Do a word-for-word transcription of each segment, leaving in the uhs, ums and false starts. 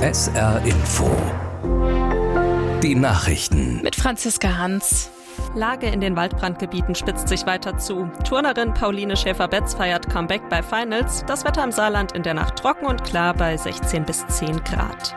S R Info. Die Nachrichten. Mit Franziska Hans. Lage in den Waldbrandgebieten spitzt sich weiter zu. Turnerin Pauline Schäfer-Betz feiert Comeback bei Finals. Das Wetter im Saarland in der Nacht trocken und klar bei sechzehn bis zehn Grad.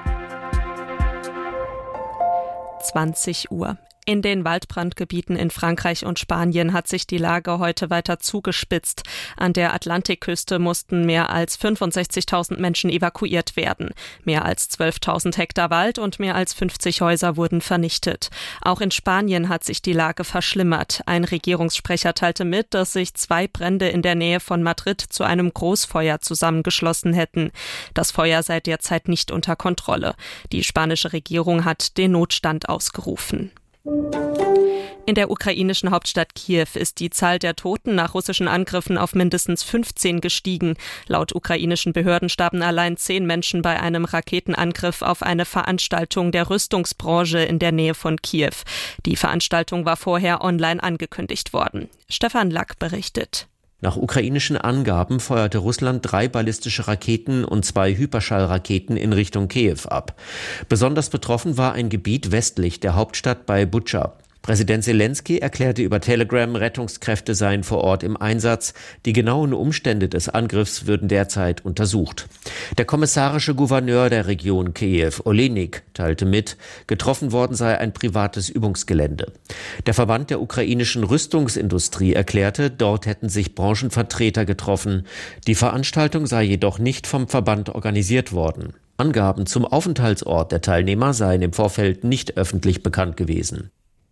zwanzig Uhr. In den Waldbrandgebieten in Frankreich und Spanien hat sich die Lage heute weiter zugespitzt. An der Atlantikküste mussten mehr als fünfundsechzigtausend Menschen evakuiert werden. Mehr als zwölftausend Hektar Wald und mehr als fünfzig Häuser wurden vernichtet. Auch in Spanien hat sich die Lage verschlimmert. Ein Regierungssprecher teilte mit, dass sich zwei Brände in der Nähe von Madrid zu einem Großfeuer zusammengeschlossen hätten. Das Feuer sei derzeit nicht unter Kontrolle. Die spanische Regierung hat den Notstand ausgerufen. In der ukrainischen Hauptstadt Kiew ist die Zahl der Toten nach russischen Angriffen auf mindestens fünfzehn gestiegen. Laut ukrainischen Behörden starben allein zehn Menschen bei einem Raketenangriff auf eine Veranstaltung der Rüstungsbranche in der Nähe von Kiew. Die Veranstaltung war vorher online angekündigt worden. Stefan Lack berichtet. Nach ukrainischen Angaben feuerte Russland drei ballistische Raketen und zwei Hyperschallraketen in Richtung Kiew ab. Besonders betroffen war ein Gebiet westlich der Hauptstadt bei Butscha. Präsident Selenskyj erklärte über Telegram, Rettungskräfte seien vor Ort im Einsatz. Die genauen Umstände des Angriffs würden derzeit untersucht. Der kommissarische Gouverneur der Region Kiew, Olenik, teilte mit, getroffen worden sei ein privates Übungsgelände. Der Verband der ukrainischen Rüstungsindustrie erklärte, dort hätten sich Branchenvertreter getroffen. Die Veranstaltung sei jedoch nicht vom Verband organisiert worden. Angaben zum Aufenthaltsort der Teilnehmer seien im Vorfeld nicht öffentlich bekannt gewesen.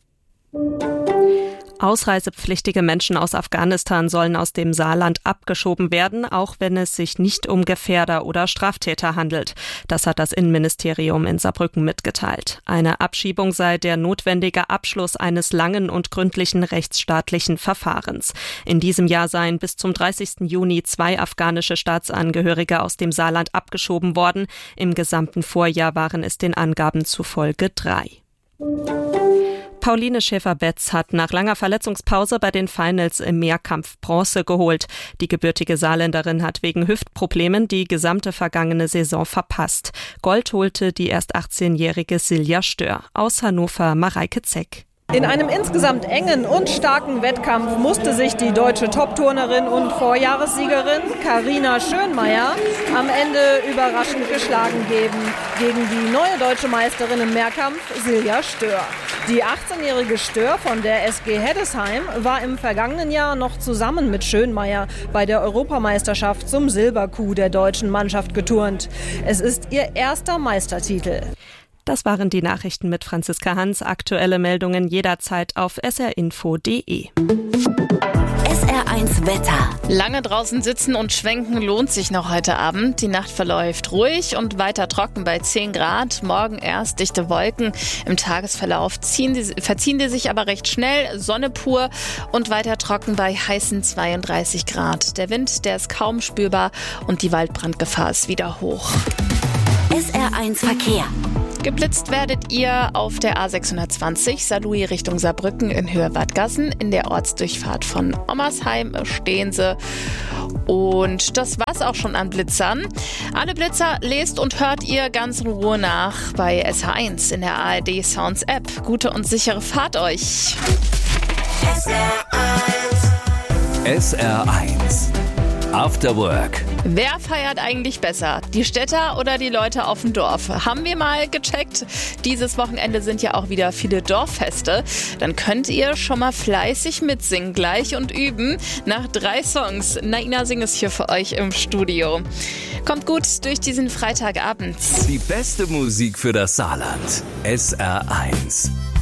Ausreisepflichtige Menschen aus Afghanistan sollen aus dem Saarland abgeschoben werden, auch wenn es sich nicht um Gefährder oder Straftäter handelt. Das hat das Innenministerium in Saarbrücken mitgeteilt. Eine Abschiebung sei der notwendige Abschluss eines langen und gründlichen rechtsstaatlichen Verfahrens. In diesem Jahr seien bis zum dreißigsten Juni zwei afghanische Staatsangehörige aus dem Saarland abgeschoben worden. Im gesamten Vorjahr waren es den Angaben zufolge drei. Pauline Schäfer-Betz hat nach langer Verletzungspause bei den Finals im Mehrkampf Bronze geholt. Die gebürtige Saarländerin hat wegen Hüftproblemen die gesamte vergangene Saison verpasst. Gold holte die erst achtzehnjährige Silja Stör. Aus Hannover Mareike Zeck. In einem insgesamt engen und starken Wettkampf musste sich die deutsche Top-Turnerin und Vorjahressiegerin Carina Schönmeier am Ende überraschend geschlagen geben gegen die neue deutsche Meisterin im Mehrkampf Silja Stör. Die achtzehnjährige Stör von der S G Heddesheim war im vergangenen Jahr noch zusammen mit Schönmeier bei der Europameisterschaft zum Silberkuh der deutschen Mannschaft geturnt. Es ist ihr erster Meistertitel. Das waren die Nachrichten mit Franziska Hans. Aktuelle Meldungen jederzeit auf s r info punkt d e. S R eins Wetter. Lange draußen sitzen und schwenken lohnt sich noch heute Abend. Die Nacht verläuft ruhig und weiter trocken bei zehn Grad. Morgen erst dichte Wolken. Im Tagesverlauf ziehen die, verziehen die sich aber recht schnell. Sonne pur und weiter trocken bei heißen zweiunddreißig Grad. Der Wind, der ist kaum spürbar und die Waldbrandgefahr ist wieder hoch. S R eins Verkehr. Geblitzt werdet ihr auf der A sechshundertzwanzig Saarlouis Richtung Saarbrücken in Höhe Wadgassen. In der Ortsdurchfahrt von Ommersheim stehen sie. Und das war's auch schon an Blitzern. Alle Blitzer lest und hört ihr ganz in Ruhe nach bei S H eins in der A R D Sounds App. Gute und sichere Fahrt euch. S R eins. S R eins. After Work. Wer feiert eigentlich besser? Die Städter oder die Leute auf dem Dorf? Haben wir mal gecheckt. Dieses Wochenende sind ja auch wieder viele Dorffeste. Dann könnt ihr schon mal fleißig mitsingen gleich und üben. Nach drei Songs. Naina singt es hier für euch im Studio. Kommt gut durch diesen Freitagabend. Die beste Musik für das Saarland. S R eins.